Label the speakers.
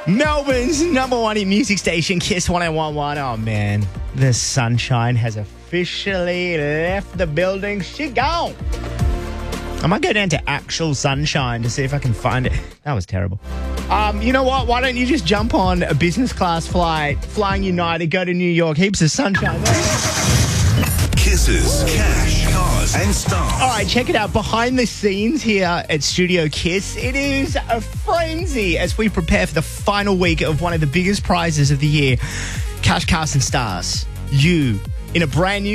Speaker 1: Melbourne's number one hit music station, Kiss 101.1. Oh, man. The sunshine has officially left the building. She gone. I might go down to actual sunshine to see if I can find it. That was terrible. You know what? Why don't you just jump on a business class flight, flying United, go to New York, heaps of sunshine there.
Speaker 2: Kisses, cash, cars, and stars.
Speaker 1: All right, check it out. Behind the scenes here at Studio Kiss, it is a frenzy as we prepare for the final week of one of the biggest prizes of the year, Cash, Cars, and Stars. You, in a brand new